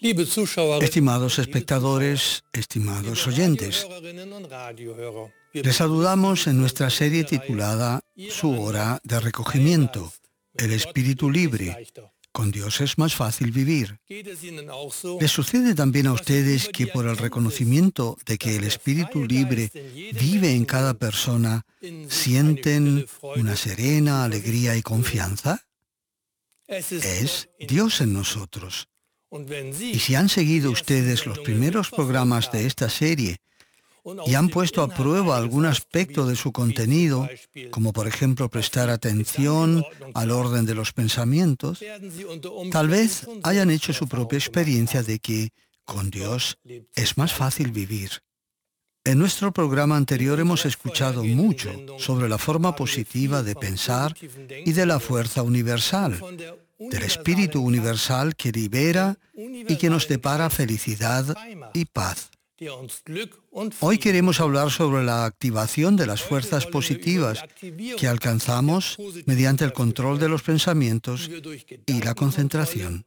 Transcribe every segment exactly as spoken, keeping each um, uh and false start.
Estimados espectadores, estimados oyentes, les saludamos en nuestra serie titulada Su hora de recogimiento, el espíritu libre. Con Dios es más fácil vivir. ¿Les sucede también a ustedes que por el reconocimiento de que el espíritu libre vive en cada persona, sienten una serena alegría y confianza? Es Dios en nosotros. Y si han seguido ustedes los primeros programas de esta serie y han puesto a prueba algún aspecto de su contenido, como por ejemplo prestar atención al orden de los pensamientos, tal vez hayan hecho su propia experiencia de que con Dios es más fácil vivir. En nuestro programa anterior hemos escuchado mucho sobre la forma positiva de pensar y de la fuerza universal, del espíritu universal que libera y que nos depara felicidad y paz. Hoy queremos hablar sobre la activación de las fuerzas positivas que alcanzamos mediante el control de los pensamientos y la concentración.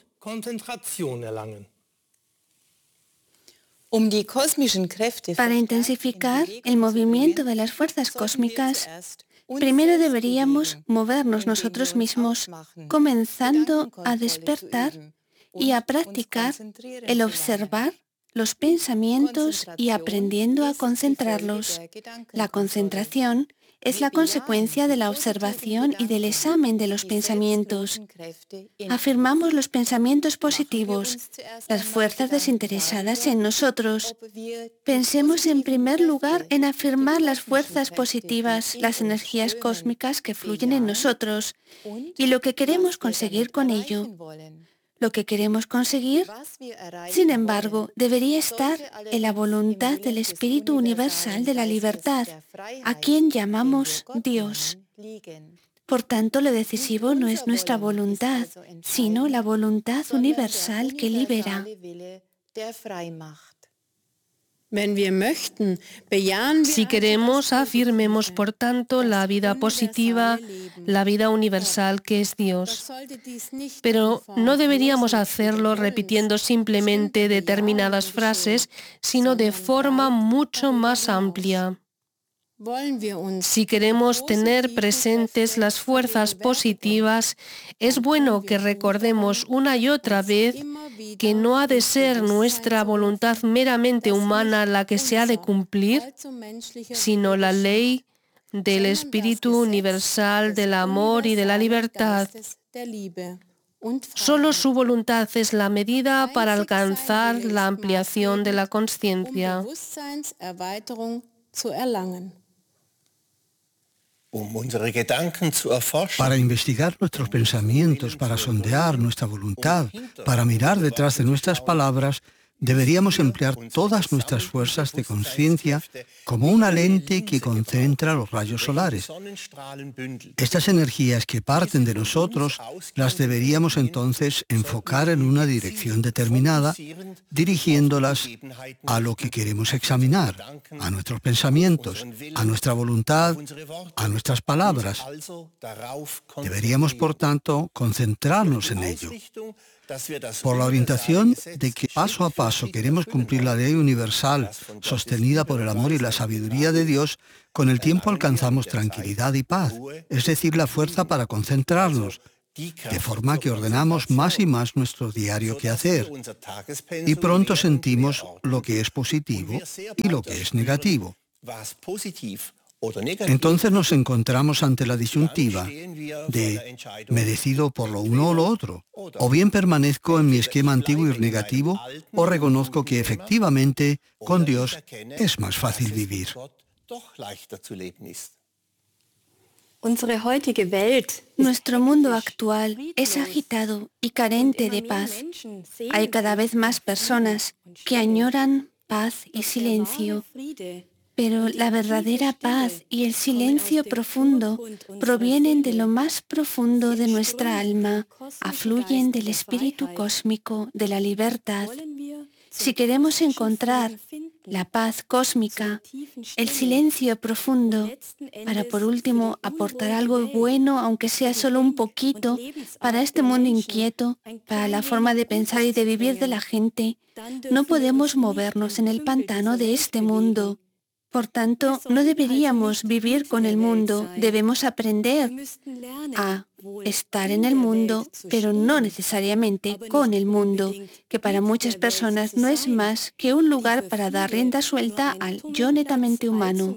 Para intensificar el movimiento de las fuerzas cósmicas, primero deberíamos movernos nosotros mismos, comenzando a despertar y a practicar el observar los pensamientos y aprendiendo a concentrarlos. La concentración es la consecuencia de la observación y del examen de los pensamientos. Afirmamos los pensamientos positivos, las fuerzas desinteresadas en nosotros. Pensemos en primer lugar en afirmar las fuerzas positivas, las energías cósmicas que fluyen en nosotros y lo que queremos conseguir con ello. Lo que queremos conseguir, sin embargo, debería estar en la voluntad del Espíritu Universal de la Libertad, a quien llamamos Dios. Por tanto, lo decisivo no es nuestra voluntad, sino la voluntad universal que libera. Si queremos, afirmemos, por tanto, la vida positiva, la vida universal que es Dios. Pero no deberíamos hacerlo repitiendo simplemente determinadas frases, sino de forma mucho más amplia. Si queremos tener presentes las fuerzas positivas, es bueno que recordemos una y otra vez que no ha de ser nuestra voluntad meramente humana la que se ha de cumplir, sino la ley del Espíritu Universal, del amor y de la libertad. Solo su voluntad es la medida para alcanzar la ampliación de la conciencia. Para investigar nuestros pensamientos, para sondear nuestra voluntad, para mirar detrás de nuestras palabras, deberíamos emplear todas nuestras fuerzas de conciencia como una lente que concentra los rayos solares. Estas energías que parten de nosotros las deberíamos entonces enfocar en una dirección determinada, dirigiéndolas a lo que queremos examinar, a nuestros pensamientos, a nuestra voluntad, a nuestras palabras. Deberíamos, por tanto, concentrarnos en ello. Por la orientación de que paso a paso queremos cumplir la ley universal sostenida por el amor y la sabiduría de Dios, con el tiempo alcanzamos tranquilidad y paz, es decir, la fuerza para concentrarnos, de forma que ordenamos más y más nuestro diario quehacer, y pronto sentimos lo que es positivo y lo que es negativo. Entonces nos encontramos ante la disyuntiva de ¿me decido por lo uno o lo otro? O bien permanezco en mi esquema antiguo y negativo, o reconozco que efectivamente con Dios es más fácil vivir. Nuestro mundo actual es agitado y carente de paz. Hay cada vez más personas que añoran paz y silencio. Pero la verdadera paz y el silencio profundo provienen de lo más profundo de nuestra alma, afluyen del espíritu cósmico de la libertad. Si queremos encontrar la paz cósmica, el silencio profundo, para por último aportar algo bueno, aunque sea solo un poquito, para este mundo inquieto, para la forma de pensar y de vivir de la gente, no podemos movernos en el pantano de este mundo. Por tanto, no deberíamos vivir con el mundo, debemos aprender a estar en el mundo, pero no necesariamente con el mundo, que para muchas personas no es más que un lugar para dar rienda suelta al yo netamente humano.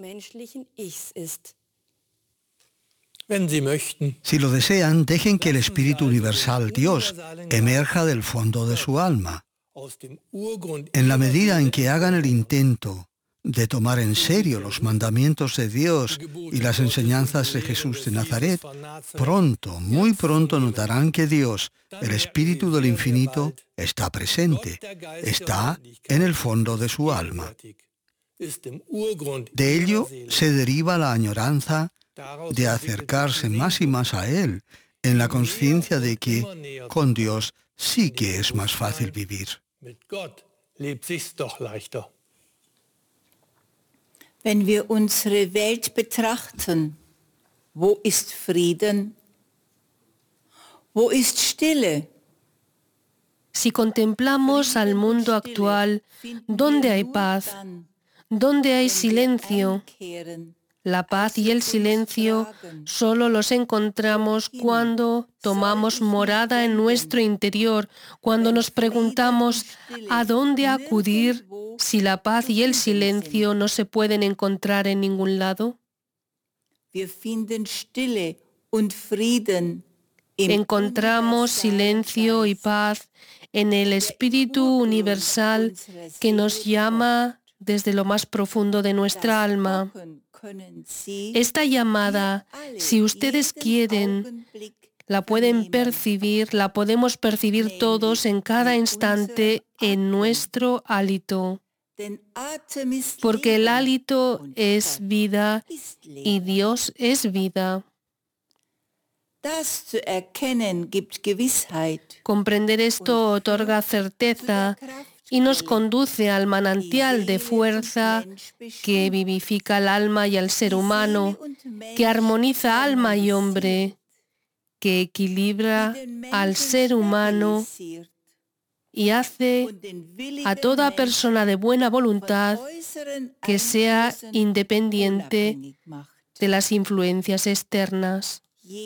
Si lo desean, dejen que el Espíritu Universal, Dios, emerja del fondo de su alma. En la medida en que hagan el intento de tomar en serio los mandamientos de Dios y las enseñanzas de Jesús de Nazaret, pronto, muy pronto notarán que Dios, el Espíritu del Infinito, está presente, está en el fondo de su alma. De ello se deriva la añoranza de acercarse más y más a Él, en la conciencia de que con Dios sí que es más fácil vivir. Wenn wir unsere Welt betrachten, wo ist Frieden? Wo ist Stille? Si contemplamos al mundo actual, ¿dónde hay paz? ¿Dónde hay silencio? La paz y el silencio solo los encontramos cuando tomamos morada en nuestro interior, cuando nos preguntamos a dónde acudir si la paz y el silencio no se pueden encontrar en ningún lado. Encontramos silencio y paz en el Espíritu Universal que nos llama desde lo más profundo de nuestra alma. Esta llamada, si ustedes quieren, la pueden percibir, la podemos percibir todos en cada instante en nuestro hálito. Porque el hálito es vida y Dios es vida. Comprender esto otorga certeza y nos conduce al manantial de fuerza que vivifica el alma y al ser humano, que armoniza alma y hombre, que equilibra al ser humano y hace a toda persona de buena voluntad que sea independiente de las influencias externas.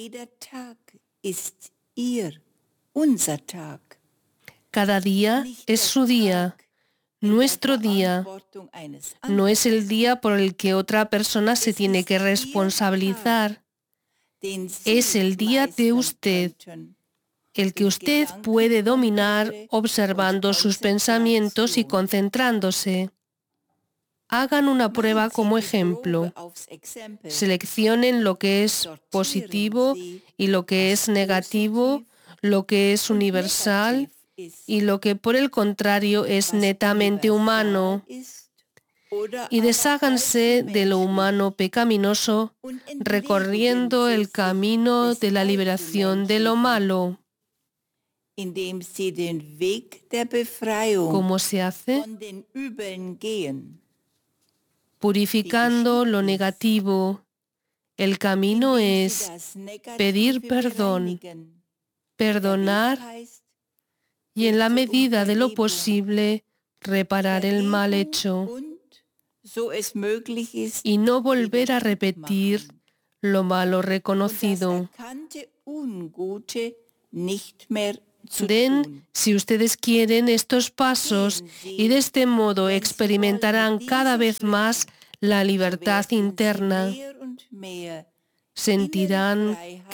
Cada día es su día, nuestro día. No es el día por el que otra persona se tiene que responsabilizar. Es el día de usted, el que usted puede dominar observando sus pensamientos y concentrándose. Hagan una prueba como ejemplo. Seleccionen lo que es positivo y lo que es negativo, lo que es universal y lo que por el contrario es netamente humano, y desháganse de lo humano pecaminoso, recorriendo el camino de la liberación de lo malo. ¿Cómo se hace? Purificando lo negativo. El camino es pedir perdón, perdonar y en la medida de lo posible reparar el mal hecho y no volver a repetir lo malo reconocido. Den, si ustedes quieren, estos pasos y de este modo experimentarán cada vez más la libertad interna. Sentirán